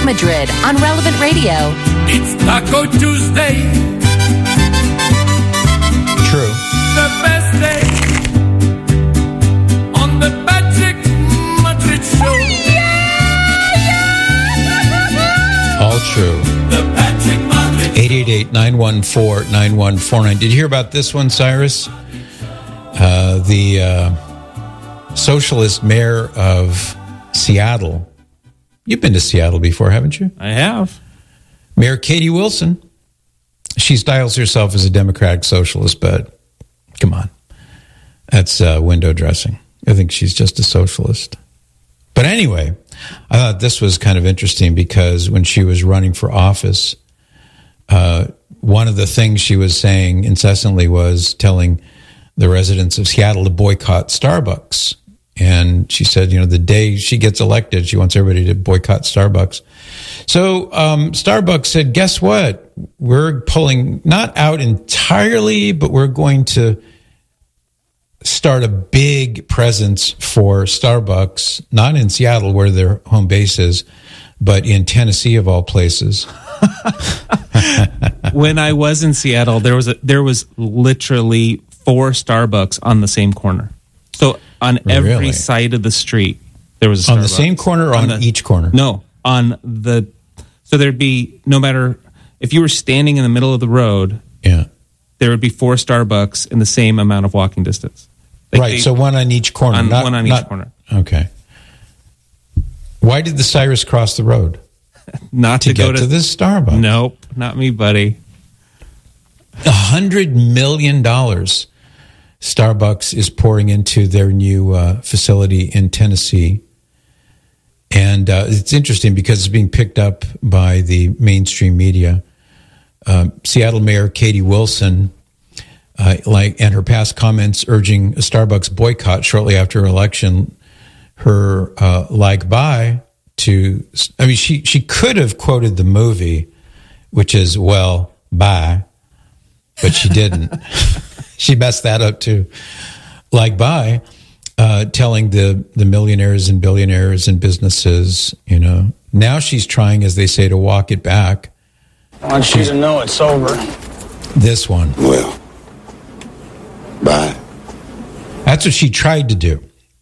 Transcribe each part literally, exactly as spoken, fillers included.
Madrid on Relevant Radio. It's Taco Tuesday. True. The best day on the Patrick Madrid show. All true. The Patrick Madrid. eight eight eight, nine one four, nine one four nine. Did you hear about this one, Cyrus? Uh, the uh, socialist mayor of Seattle. You've been to Seattle before, haven't you? I have. Mayor Katie Wilson. She styles herself as a democratic socialist, but come on. That's uh, window dressing. I think she's just a socialist. But anyway, I thought this was kind of interesting because when she was running for office, uh, one of the things she was saying incessantly was telling the residents of Seattle to boycott Starbucks. And she said, you know, the day she gets elected, she wants everybody to boycott Starbucks. So um, Starbucks said, guess what? We're pulling not out entirely, but we're going to start a big presence for Starbucks, not in Seattle where their home base is, but in Tennessee of all places. When I was in Seattle, there was a, there was literally four Starbucks on the same corner. So on every Really? side of the street, there was a Starbucks. On the same corner or on, on the, each corner? No, on the, so there'd be, no matter, if you were standing in the middle of the road, Yeah. there would be four Starbucks in the same amount of walking distance. Like right, they- so one on each corner. on, not, one on each not- corner. Okay. Why did the Cyrus cross the road? Not To, to, get go to, to this Starbucks? Nope, not me, buddy. A hundred million dollars Starbucks is pouring into their new uh, facility in Tennessee. And uh, it's interesting because it's being picked up by the mainstream media. Um, Seattle Mayor Katie Wilson, uh, like, and her past comments urging a Starbucks boycott shortly after her election, her uh, like bye to, I mean, she, she could have quoted the movie, which is, well, bye, but she didn't. She messed that up too. Like bye, uh, telling the, the millionaires and billionaires and businesses, you know, now she's trying, as they say, to walk it back. I want you to know it's over. This one. Well, bye. That's what she tried to do.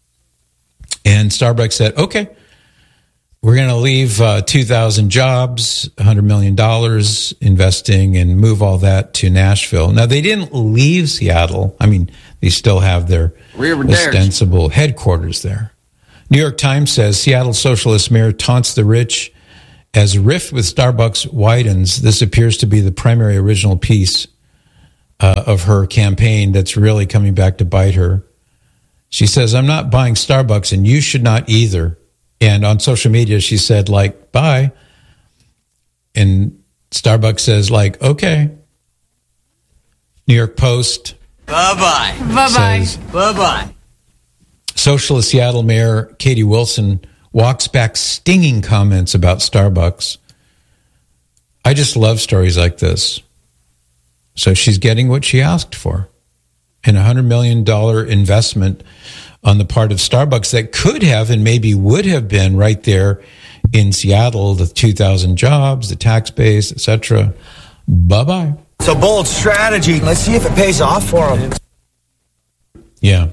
And Starbucks said, okay, we're going to leave uh, two thousand jobs, one hundred million dollars investing and move all that to Nashville. Now, they didn't leave Seattle. I mean, they still have their ostensible headquarters there. New York Times says Seattle socialist mayor taunts the rich as rift with Starbucks widens. This appears to be the primary original piece uh, of her campaign that's really coming back to bite her. She says, I'm not buying Starbucks and you should not either. And on social media, she said, like, bye. And Starbucks says, like, okay. New York Post. Bye-bye. Bye-bye. Says, Bye-bye. Socialist Seattle Mayor Katie Wilson walks back stinging comments about Starbucks. I just love stories like this. So she's getting what she asked for. And a one hundred million dollars investment on the part of Starbucks that could have and maybe would have been right there in Seattle, the two thousand jobs, the tax base, et cetera. Bye-bye. It's a bold strategy. Let's see if it pays off for them. Yeah.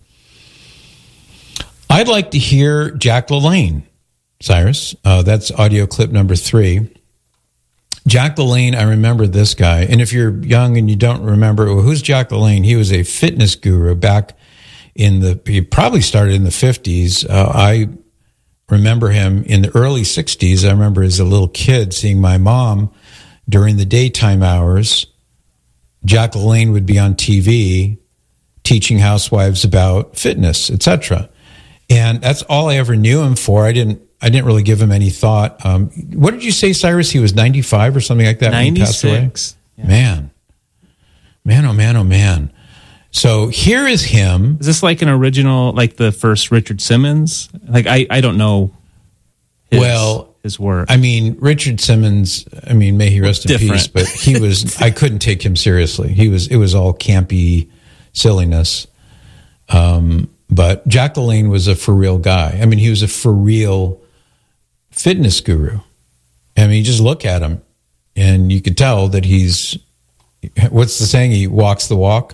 I'd like to hear Jack LaLanne, Cyrus. Uh, that's audio clip number three. Jack LaLanne, I remember this guy. And if you're young and you don't remember, well, who's Jack LaLanne? He was a fitness guru back in the, he probably started in the fifties. Uh, I remember him in the early sixties. I remember as a little kid seeing my mom during the daytime hours. Jack LaLanne would be on T V teaching housewives about fitness, et cetera. And that's all I ever knew him for. I didn't I didn't really give him any thought. Um, what did you say, Cyrus? He was ninety-five or something like that when he passed away? ninety-six. Yeah. Man. Man, oh man, oh man. So here is him. Is this like an original, like the first Richard Simmons? Like, I, I don't know his, Well, his work. I mean, Richard Simmons, I mean, may he rest in Different. peace, but he was, I couldn't take him seriously. He was, it was all campy silliness. Um, but Jack LaLanne was a for real guy. I mean, he was a for real fitness guru. I mean, you just look at him, and you could tell that he's, what's the saying? He walks the walk.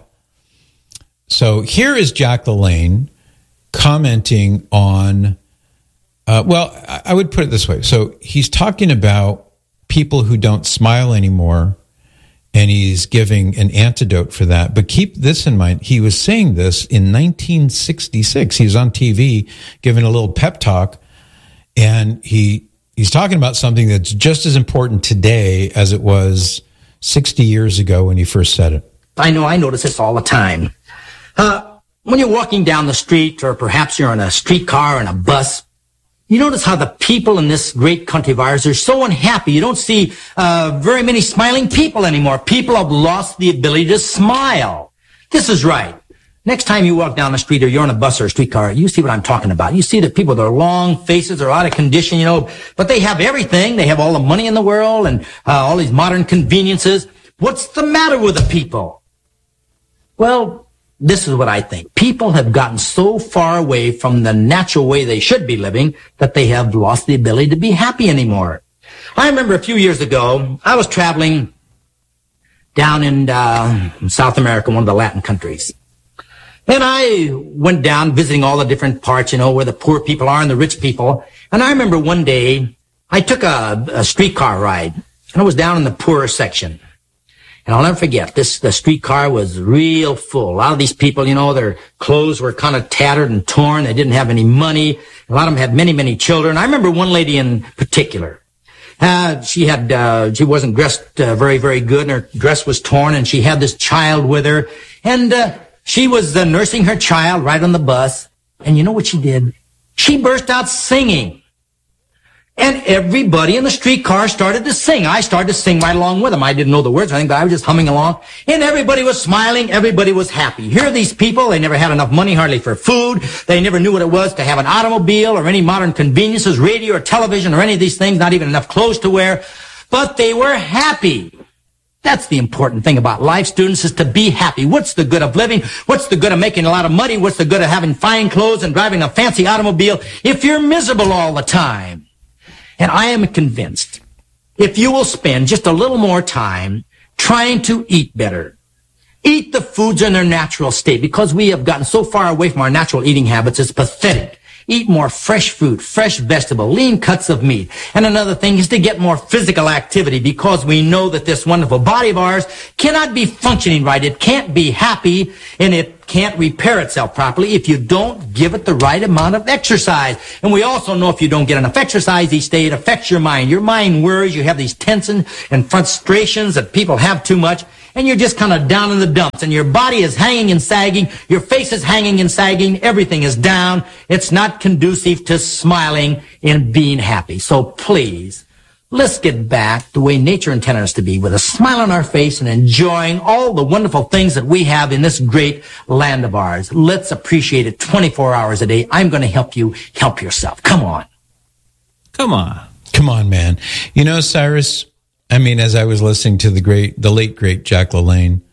So here is Jack LaLanne commenting on, uh, well, I would put it this way. So he's talking about people who don't smile anymore, and he's giving an antidote for that. But keep this in mind. He was saying this in nineteen sixty-six. He was on T V giving a little pep talk, and he he's talking about something that's just as important today as it was sixty years ago when he first said it. I know, I notice this all the time. Uh, when you're walking down the street, or perhaps you're in a streetcar or in a bus, you notice how the people in this great country of ours are so unhappy. You don't see uh, very many smiling people anymore. People have lost the ability to smile. This is right. Next time you walk down the street, or you're on a bus or a streetcar, you see what I'm talking about. You see the people with their long faces are out of condition, you know, but they have everything. They have all the money in the world and uh, all these modern conveniences. What's the matter with the people? Well, this is what I think. People have gotten so far away from the natural way they should be living that they have lost the ability to be happy anymore. I remember a few years ago, I was traveling down in uh, South America, one of the Latin countries. And I went down visiting all the different parts, you know, where the poor people are and the rich people. And I remember one day I took a, a streetcar ride, and I was down in the poorer section. And I'll never forget, this, the streetcar was real full. A lot of these people, you know, their clothes were kind of tattered and torn. They didn't have any money. A lot of them had many, many children. I remember one lady in particular. Uh, she had, uh, she wasn't dressed uh, very, very good, and her dress was torn, and she had this child with her. And, uh, she was uh, nursing her child right on the bus. And you know what she did? She burst out singing. And everybody in the streetcar started to sing. I started to sing right along with them. I didn't know the words. I think I was just humming along. And everybody was smiling. Everybody was happy. Here are these people. They never had enough money hardly for food. They never knew what it was to have an automobile or any modern conveniences, radio or television or any of these things, not even enough clothes to wear. But they were happy. That's the important thing about life, students, is to be happy. What's the good of living? What's the good of making a lot of money? What's the good of having fine clothes and driving a fancy automobile if you're miserable all the time? And I am convinced, if you will spend just a little more time trying to eat better, eat the foods in their natural state, because we have gotten so far away from our natural eating habits, it's pathetic. Eat more fresh fruit, fresh vegetable, lean cuts of meat. And another thing is to get more physical activity, because we know that this wonderful body of ours cannot be functioning right. It can't be happy, and it can't repair itself properly if you don't give it the right amount of exercise. And we also know if you don't get enough exercise each day, it affects your mind. Your mind worries. You have these tensions and frustrations that people have too much, and you're just kind of down in the dumps, and your body is hanging and sagging. Your face is hanging and sagging. Everything is down. It's not conducive to smiling and being happy. So please, let's get back the way nature intended us to be, with a smile on our face and enjoying all the wonderful things that we have in this great land of ours. Let's appreciate it twenty-four hours a day. I'm going to help you help yourself. Come on. Come on. Come on, man. You know, Cyrus, I mean, as I was listening to the great, the late, great Jack LaLanne,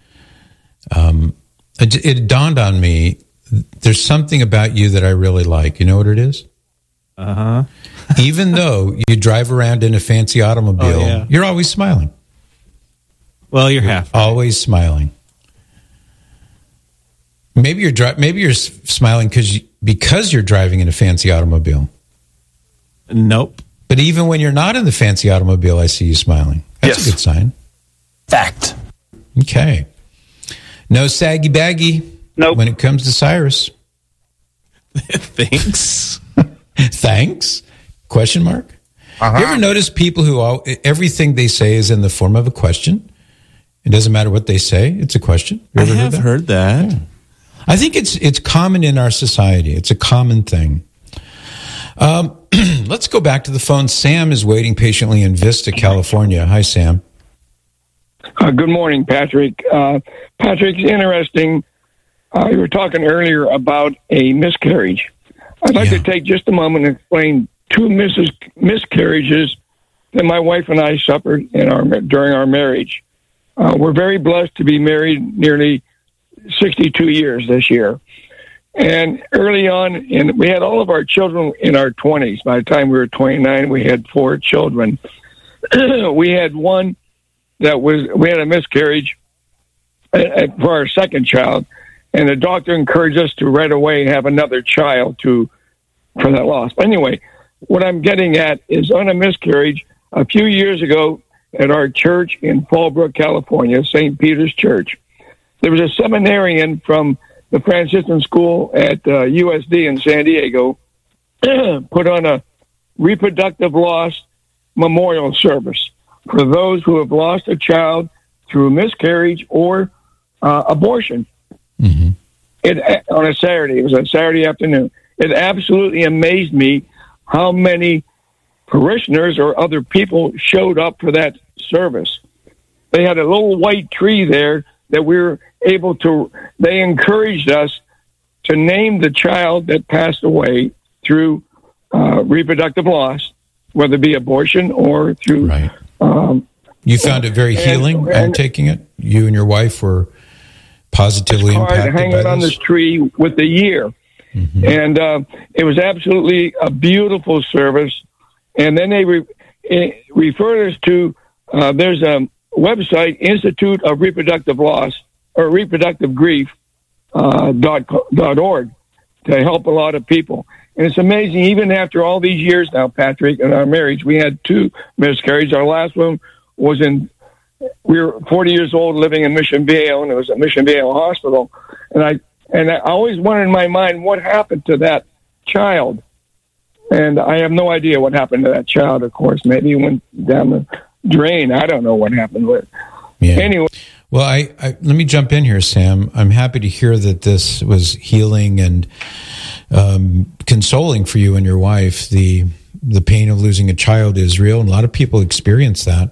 um, it, it dawned on me, there's something about you that I really like. You know what it is? Uh-huh. Even though you drive around in a fancy automobile, oh, yeah. you're always smiling. Well, you're, you're half right. Always smiling. Maybe you're dri- maybe you're smiling because you, because you're driving in a fancy automobile. Nope. But even when you're not in the fancy automobile, I see you smiling. That's yes. a good sign. Fact. Okay. No saggy baggy. Nope. When it comes to Cyrus. Thanks. Thanks? Question mark? Uh-huh. You ever notice people who, all, everything they say is in the form of a question? It doesn't matter what they say. It's a question. You ever I have heard that? heard that. Yeah. I think it's it's common in our society. It's a common thing. Um, let's go back to the phone. Sam is waiting patiently in Vista, California. Hi, Sam. Uh, good morning, Patrick. Uh, Patrick, it's interesting. Uh, you were talking earlier about a miscarriage. I'd like Yeah. to take just a moment and explain two misses, miscarriages that my wife and I suffered in our during our marriage. Uh, we're very blessed to be married nearly sixty-two years this year. And early on, and we had all of our children in our twenties. By the time we were twenty-nine, we had four children. we had one that was, we had a miscarriage for our second child, and the doctor encouraged us to right away have another child to for that loss. But anyway, what I'm getting at is on a miscarriage, a few years ago at our church in Fallbrook, California, Saint Peter's Church, there was a seminarian from the Franciscan school at uh, U S D in San Diego put on a reproductive loss memorial service for those who have lost a child through miscarriage or uh, abortion. Mm-hmm. It on a Saturday. It was a Saturday afternoon. It absolutely amazed me how many parishioners or other people showed up for that service. They had a little white tree there that we were able to, they encouraged us to name the child that passed away through uh, reproductive loss, whether it be abortion or through... Right. Um, you found it very healing, and, and, I'm taking it? You and your wife were positively impacted by hanging on this tree with the year. Mm-hmm. And uh, it was absolutely a beautiful service. And then they re- referred us to, uh, there's a website, Institute of Reproductive Loss, or Reproductive Grief, uh, dot, dot org, to help a lot of people. And it's amazing, even after all these years now, Patrick, in our marriage, we had two miscarriages. Our last one was in, we were forty years old living in Mission Viejo, and it was at Mission Viejo Hospital. And I, and I always wondered in my mind, what happened to that child? And I have no idea what happened to that child, of course. Maybe he went down the drain. I don't know what happened with it. Yeah. Anyway. Well, I, I let me jump in here, Sam. I'm happy to hear that this was healing and um, consoling for you and your wife. The the pain of losing a child is real, and a lot of people experience that.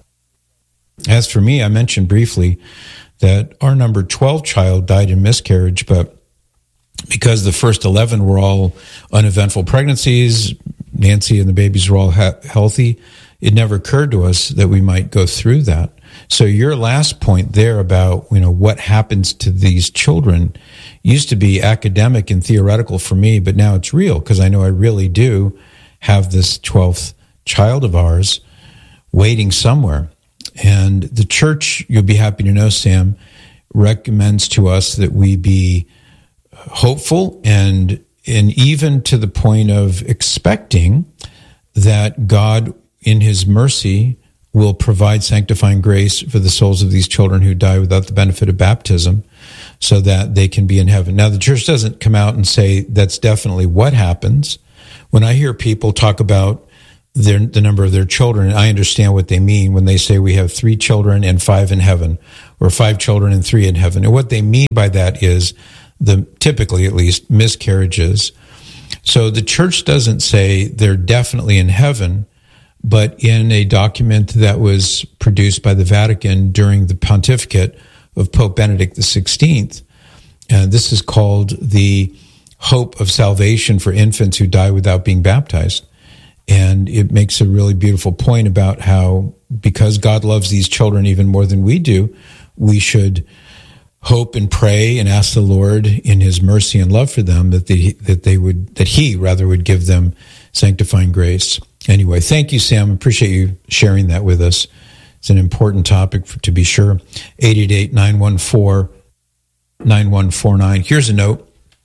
As for me, I mentioned briefly that our number twelve child died in miscarriage, but because the first eleven were all uneventful pregnancies, Nancy and the babies were all ha- healthy, it never occurred to us that we might go through that. So your last point there about, you know, what happens to these children used to be academic and theoretical for me, but now it's real because I know I really do have this twelfth child of ours waiting somewhere. And the church, you'll be happy to know, Sam, recommends to us that we be hopeful and and even to the point of expecting that God, in his mercy, will provide sanctifying grace for the souls of these children who die without the benefit of baptism so that they can be in heaven. Now, the church doesn't come out and say that's definitely what happens. When I hear people talk about their, the number of their children, I understand what they mean when they say we have three children and five in heaven, or five children and three in heaven. And what they mean by that is the typically, at least, miscarriages. So the church doesn't say they're definitely in heaven, but in a document that was produced by the Vatican during the pontificate of Pope Benedict the sixteenth, and this is called the Hope of Salvation for Infants Who Die Without Being Baptized. And it makes a really beautiful point about how, because God loves these children even more than we do, we should hope and pray and ask the Lord in his mercy and love for them that they, that they would, that he rather would give them sanctifying grace. Anyway, thank you, Sam. Appreciate you sharing that with us. It's an important topic for, to be sure. eight eight eight, nine one four, nine one four nine. Here's a note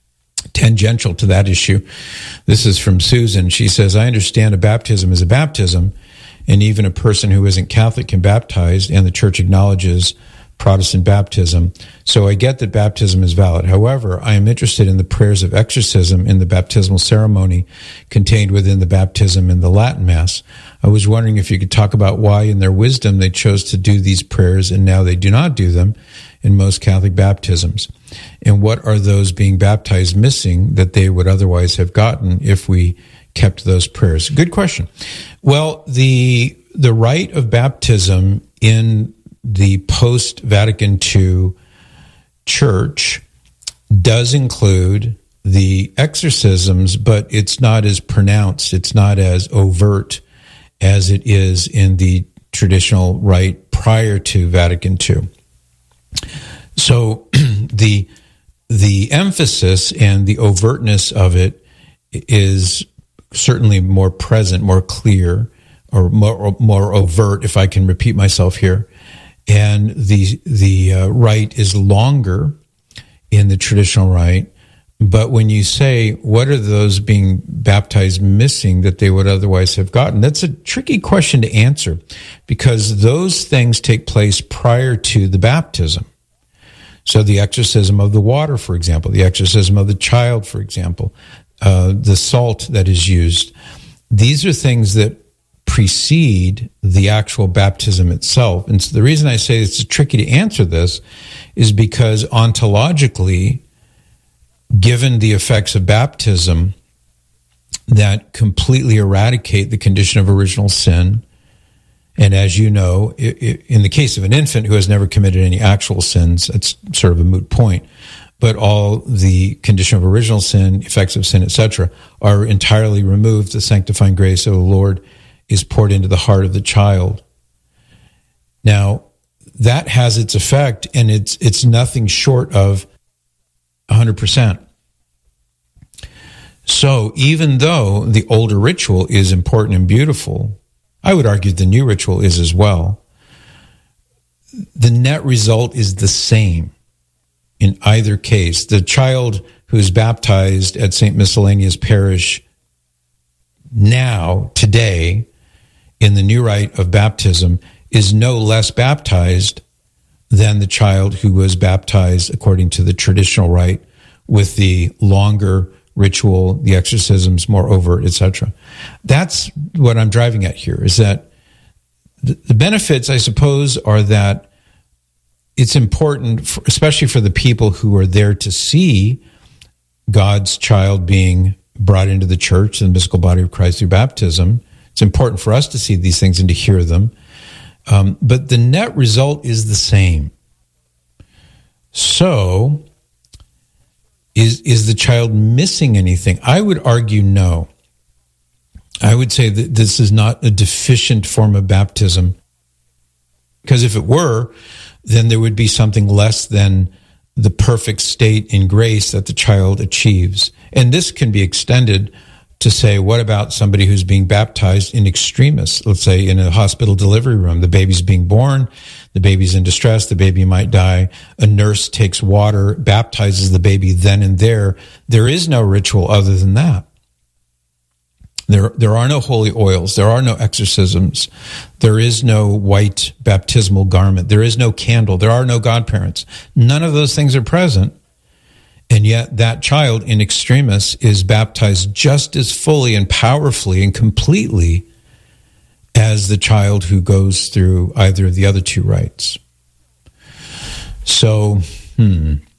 tangential to that issue. This is from Susan. She says, I understand a baptism is a baptism, and even a person who isn't Catholic can baptize, and the church acknowledges Protestant baptism. So I get that baptism is valid. However, I am interested in the prayers of exorcism in the baptismal ceremony contained within the baptism in the Latin Mass. I was wondering if you could talk about why in their wisdom they chose to do these prayers and now they do not do them in most Catholic baptisms. And what are those being baptized missing that they would otherwise have gotten if we kept those prayers? Good question. Well, the the rite of baptism in the post-Vatican two church does include the exorcisms, but it's not as pronounced, it's not as overt as it is in the traditional rite prior to Vatican two. So the the emphasis and the overtness of it is certainly more present, more clear or more, more overt, if I can repeat myself here. And the the uh, rite is longer in the traditional rite. But when you say, what are those being baptized missing that they would otherwise have gotten? That's a tricky question to answer, because those things take place prior to the baptism. So the exorcism of the water, for example, the exorcism of the child, for example, uh, the salt that is used. These are things that precede the actual baptism itself. And so the reason I say it's tricky to answer this is because ontologically, given the effects of baptism that completely eradicate the condition of original sin, and as you know, in the case of an infant who has never committed any actual sins, it's sort of a moot point, but all the condition of original sin, effects of sin, et cetera, are entirely removed. The sanctifying grace of the Lord is poured into the heart of the child. Now, that has its effect, and it's it's nothing short of one hundred percent. So even though the older ritual is important and beautiful, I would argue the new ritual is as well, the net result is the same in either case. The child who is baptized at Saint Miscellaneous Parish now, today, in the new rite of baptism, is no less baptized than the child who was baptized according to the traditional rite with the longer ritual, the exorcisms more overt, et cetera. That's what I'm driving at here, is that the, the benefits, I suppose, are that it's important, for, especially for the people who are there to see God's child being brought into the church, the mystical body of Christ through baptism. It's important for us to see these things and to hear them. Um, but the net result is the same. So, is is the child missing anything? I would argue no. I would say that this is not a deficient form of baptism, because if it were, then there would be something less than the perfect state in grace that the child achieves. And this can be extended to say, what about somebody who's being baptized in extremis? Let's say in a hospital delivery room, the baby's being born, the baby's in distress, the baby might die. A nurse takes water, baptizes the baby then and there. There is no ritual other than that. There, there are no holy oils. There are no exorcisms. There is no white baptismal garment. There is no candle. There are no godparents. None of those things are present. And yet that child in extremis is baptized just as fully and powerfully and completely as the child who goes through either of the other two rites. So, hmm.